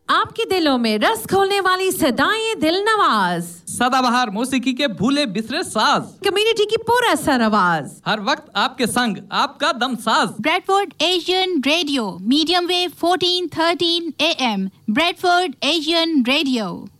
आपके दिलों में रस खोलने वाली सदाएं दिल नवाज, सदाबहार मौसीकी के भूले बिसरे साज, कम्युनिटी की पूरा सर आवाज, हर वक्त आपके संग आपका दम साज। Bradford Asian radio, medium wave 1413 AM, Bradford Asian radio.